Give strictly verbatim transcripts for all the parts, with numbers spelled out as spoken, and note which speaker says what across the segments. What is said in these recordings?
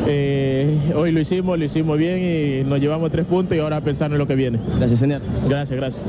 Speaker 1: eh, hoy lo hicimos, lo hicimos bien y nos llevamos tres puntos y ahora a pensar en lo que viene.
Speaker 2: Gracias, señor.
Speaker 1: Gracias, gracias.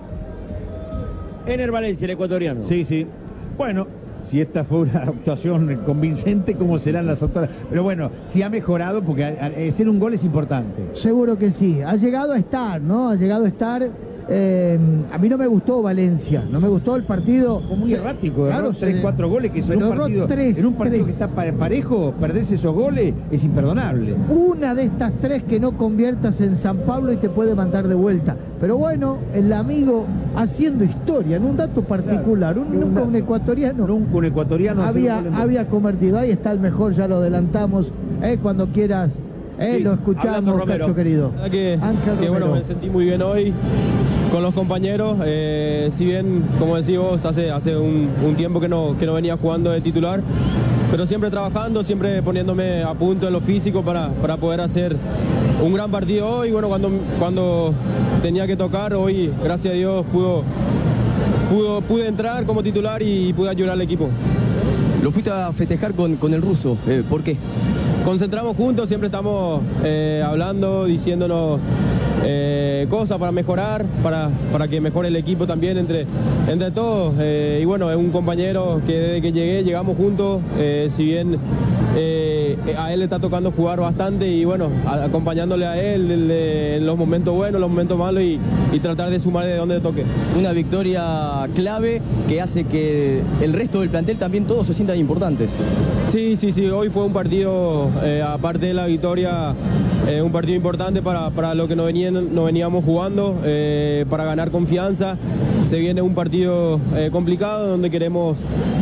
Speaker 3: Ener Valencia, el ecuatoriano.
Speaker 4: Sí, sí. Bueno, si esta fue una actuación convincente, ¿cómo serán las otras? Pero bueno, si ha mejorado, porque hacer un gol es importante.
Speaker 5: Seguro que sí. Ha llegado a estar, ¿no? Ha llegado a estar. Eh, a mí no me gustó Valencia, no me gustó el partido.
Speaker 4: Como muy
Speaker 5: se,
Speaker 4: errático,
Speaker 5: claro,
Speaker 4: tres, cuatro goles, que en un partido,
Speaker 5: tres,
Speaker 4: en un partido
Speaker 5: tres.
Speaker 4: que está parejo, perderse esos goles es imperdonable.
Speaker 5: Una de estas tres que no conviertas en San Pablo y te puede mandar de vuelta. Pero bueno, el amigo haciendo historia, en un dato particular,
Speaker 4: claro,
Speaker 5: un,
Speaker 4: un,
Speaker 5: nunca
Speaker 4: dato.
Speaker 5: un ecuatoriano,
Speaker 4: nunca un ecuatoriano
Speaker 5: había, había convertido. Ahí está el mejor, ya lo adelantamos, eh, cuando quieras. Eh,
Speaker 3: Sí,
Speaker 5: lo escuchamos, Cacho querido.
Speaker 6: Que, que bueno, me sentí muy bien hoy con los compañeros. Eh, si bien, como decís vos, hace, hace un, un tiempo que no, que no venía jugando de titular, pero siempre trabajando, siempre poniéndome a punto en lo físico para, para poder hacer un gran partido hoy. Bueno, cuando, cuando tenía que tocar, hoy, gracias a Dios, pudo, pudo, pude entrar como titular y pude ayudar al equipo.
Speaker 2: Lo fuiste a festejar con, con el ruso, eh, ¿por qué?
Speaker 6: Concentramos juntos, siempre estamos eh, hablando, diciéndonos eh, cosas para mejorar, para, para que mejore el equipo también entre, entre todos. Eh, y bueno, es un compañero que desde que llegué, llegamos juntos, eh, si bien eh, a él le está tocando jugar bastante y bueno, a, acompañándole a él en, en los momentos buenos, los momentos malos y, y tratar de sumar de donde toque.
Speaker 2: Una victoria clave que hace que el resto del plantel también todos se sientan importantes.
Speaker 6: Sí, sí, sí, hoy fue un partido, eh, aparte de la victoria, eh, un partido importante para, para lo que nos, venían, nos veníamos jugando, eh, para ganar confianza. Se viene un partido eh, complicado donde queremos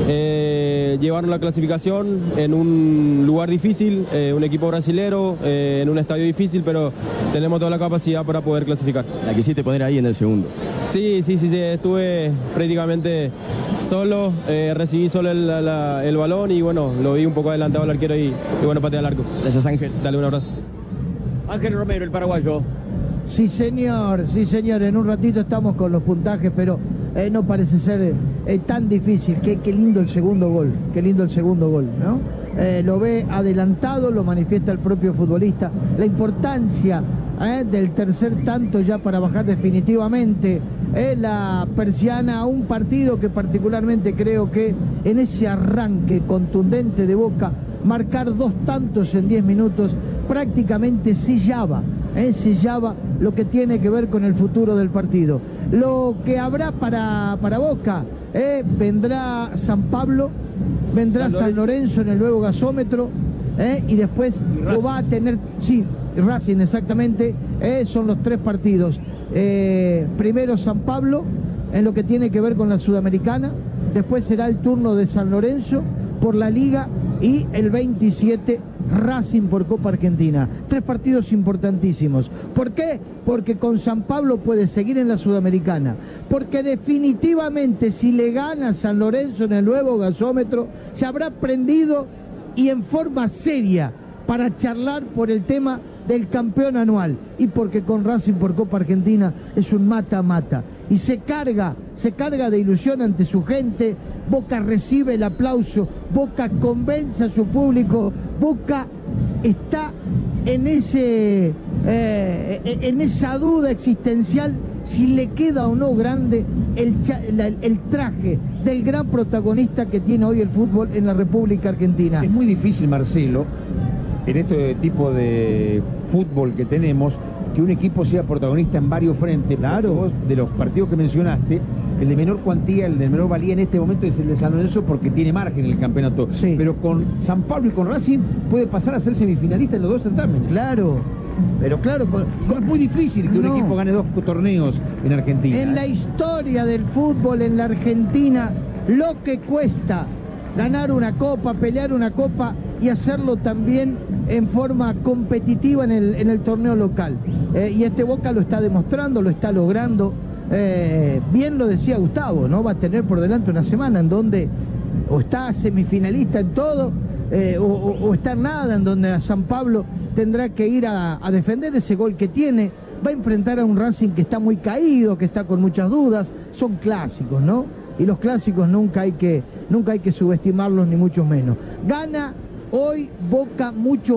Speaker 6: eh, llevarnos la clasificación en un lugar difícil, eh, un equipo brasilero, eh, en un estadio difícil, pero tenemos toda la capacidad para poder clasificar.
Speaker 2: La quisiste poner ahí en el segundo.
Speaker 6: Sí, sí, sí, sí, estuve prácticamente solo, eh, recibí solo el, la, el balón y bueno, lo vi un poco adelantado al arquero y, y bueno, pateé al arco.
Speaker 2: Gracias, Ángel.
Speaker 6: Dale un abrazo.
Speaker 3: Ángel Romero, el paraguayo.
Speaker 5: Sí, señor, sí, señor. En un ratito estamos con los puntajes, pero eh, no parece ser eh, tan difícil. Qué, qué lindo el segundo gol, qué lindo el segundo gol, ¿no? Eh, lo ve adelantado, lo manifiesta el propio futbolista. La importancia eh, del tercer tanto ya para bajar definitivamente eh, la persiana a un partido que particularmente creo que en ese arranque contundente de Boca, marcar dos tantos en diez minutos prácticamente sellaba, eh, sellaba lo que tiene que ver con el futuro del partido. Lo que habrá para, para Boca, eh, vendrá San Pablo, vendrá San Lorenzo en el nuevo gasómetro, eh, y después y lo va a tener, sí, Racing exactamente, eh, son los tres partidos. Eh, primero San Pablo, en lo que tiene que ver con la Sudamericana, después será el turno de San Lorenzo por la Liga y el veintisiete Racing por Copa Argentina. Tres partidos importantísimos. ¿Por qué? Porque con San Pablo puede seguir en la Sudamericana. Porque definitivamente si le gana San Lorenzo en el nuevo gasómetro, se habrá prendido y en forma seria para charlar por el tema del campeón anual. Y porque con Racing por Copa Argentina es un mata-mata. Y se carga, se carga de ilusión ante su gente. Boca recibe el aplauso, Boca convence a su público, Boca está en ese eh, en esa duda existencial si le queda o no grande el, el, el traje del gran protagonista que tiene hoy el fútbol en la República Argentina.
Speaker 4: Es muy difícil, Marcelo, en este tipo de fútbol que tenemos, que un equipo sea protagonista en varios frentes. Claro. Vos, de los partidos que mencionaste, el de menor cuantía, el de menor valía en este momento es el de San Lorenzo porque tiene margen en el campeonato.
Speaker 5: Sí.
Speaker 4: Pero con San Pablo y con Racing puede pasar a ser semifinalista en los dos certámenes.
Speaker 5: Claro, pero claro, con,
Speaker 4: con, es muy difícil que no. un equipo gane dos torneos en Argentina.
Speaker 5: En la historia del fútbol en la Argentina, lo que cuesta ganar una copa, pelear una copa y hacerlo también en forma competitiva en el, en el torneo local. Eh, y este Boca lo está demostrando, lo está logrando. Eh, bien lo decía Gustavo, ¿no? Va a tener por delante una semana en donde o está semifinalista en todo, eh, o, o, o está en nada, en donde a San Pablo tendrá que ir a, a defender ese gol que tiene. Va a enfrentar a un Racing que está muy caído, que está con muchas dudas. Son clásicos, ¿no? Y los clásicos nunca hay que, nunca hay que subestimarlos, ni mucho menos. Gana hoy Boca mucho